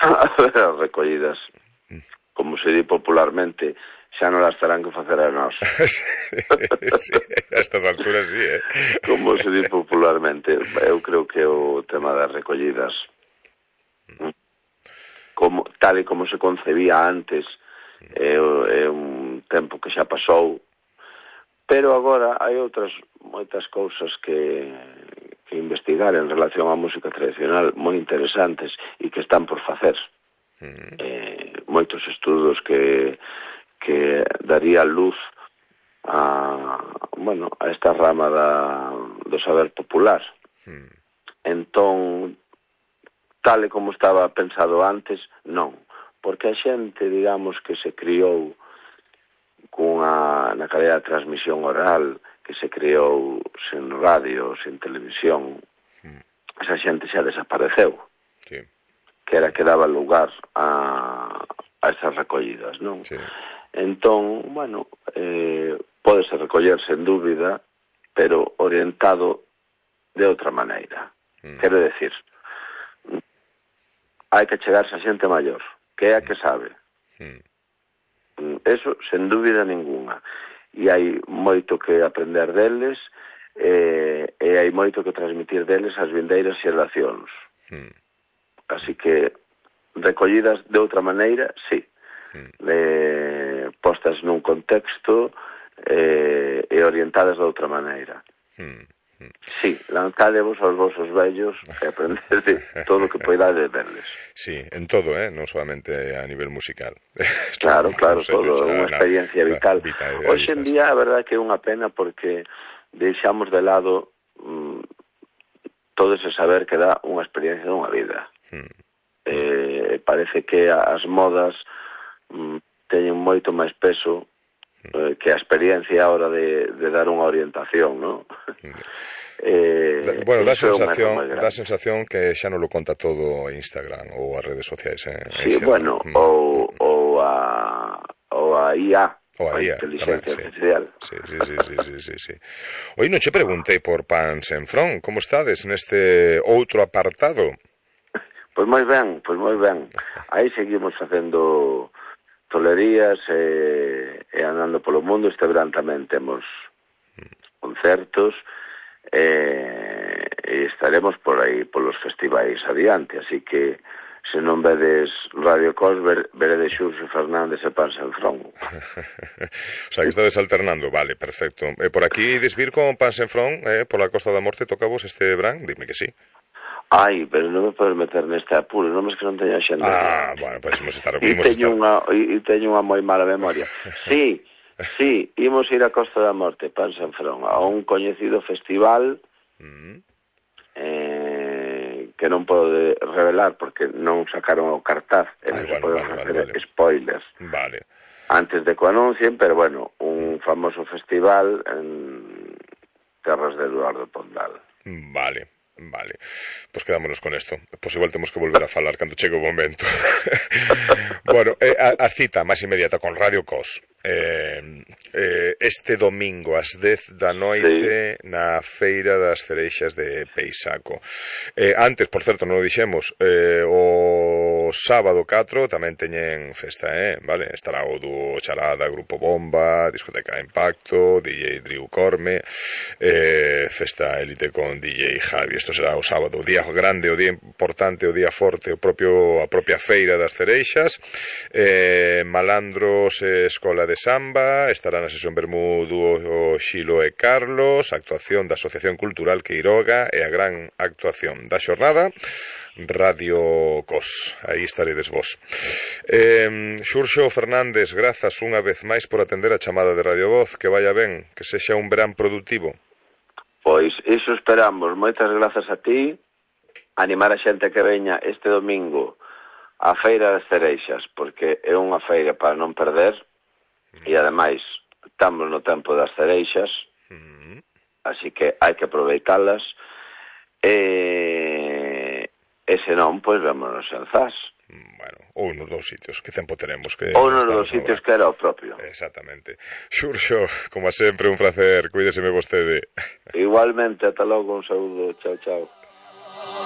As recollidas, como se di popularmente, xa non las terán que facer a nós. Sí, a estas alturas sí, Como se di popularmente, eu creo que o tema das recollidas, tal e como se concebía antes, é un tempo que xa pasou, pero agora hai moitas cousas que investigar en relación á música tradicional moi interesantes e que están por facer. Moitos estudos que daría luz a esta rama do saber popular. Entón, tal e como estaba pensado antes, non. Porque a xente, digamos, que se criou na cadea de transmisión oral, que se criou sen radio, sen televisión, esa xente xa desapareceu. Sí. Que era que daba lugar a esas recollidas, non? Sí. Entón, pódese recoller sen dúbida, pero orientado de outra maneira. Quero decir, hai que chegarse a xente maior, que é a que sabe. Eso, sen dúbida ninguna. E hai moito que aprender deles, e hai moito que transmitir deles ás vindeiras xeracións. Así que, recollidas de outra maneira, sí. Postas nun contexto e orientadas de outra maneira. Sí, lanzadevos aos vosos vellos e aprendede todo o que poidade verles. Sí, en todo, non solamente a nivel musical. Claro, todo, unha experiencia vital. Hoxe en día, a verdade que é unha pena porque deixamos de lado todo ese saber que dá unha experiencia dunha vida. Parece que as modas teñen moito máis peso que a experiencia a hora de dar unha orientación, non? Bueno, dá sensación que xa non lo conta todo Instagram ou as redes sociais. Sí, bueno, ou a IA, a inteligencia artificial. Sí. Oi, non che preguntei por Pan Sen Front, como estades neste outro apartado? Pois moi ben. Aí seguimos facendo tolerías e andando polo mundo. Este verán tamén temos concertos e estaremos por aí polos festivais adiante, así que se non vedes Radio Cos, veredes Xurxo Fernández e Pan Sen Front. O sea, que estades alternando, vale, perfecto. Por aquí desvir con Pan Sen Front, por la Costa da Morte, tocavos este verán? Dime que sí. Ai, pero non me podes meter neste apuro, non é que non teño xenda. Bueno, pois imos estar... E teño unha moi mala memoria. Sí, imos ir a Costa da Morte, Pan Sen Front, a un coñecido festival que non podo revelar porque non sacaron o cartaz, non se poden facer spoilers antes de que o anuncien, pero bueno, un famoso festival en terras de Eduardo Pondal. Vale, pois quedámonos con isto. Pois igual temos que volver a falar cando chegue o momento. Bueno, a cita máis inmediata con Radio Cos este domingo ás 10 da noite na Feira das Cereixas de Peixaco. Antes, por certo, non o dixemos, o sábado 4 tamén teñen festa, vale? Estará o dúo Charada, Grupo Bomba, Discoteca Impacto, DJ Driu Corme, festa élite con DJ Javi. Isto será o sábado, o día grande, o día importante, o día forte, a propia Feira das Cereixas. Malandros, Escola de Samba, estará na sesión Bermú dúo Xilo e Carlos, actuación da Asociación Cultural Queiroga e a gran actuación da xornada Radio Cos. Aí estaredes vos. Xurxo Fernández, grazas unha vez máis por atender a chamada de Radio Voz. Que vaya ben, que sexa un verán produtivo. Pois iso esperamos. Moitas grazas a ti. Animar a xente que veña este domingo a Feira das Cereixas, porque é unha feira para non perder. E ademais estamos no tempo das cereixas, así que hai que aproveitalas e se non, pois vémonos en Zas. Bueno, ou nos dous sitios, que tempo teremos que... Ou nos dous sitios que era o propio. Exactamente. Xurxo, como sempre, un placer, cuídeseme vostede. Igualmente, ata logo, un saúdo, chao.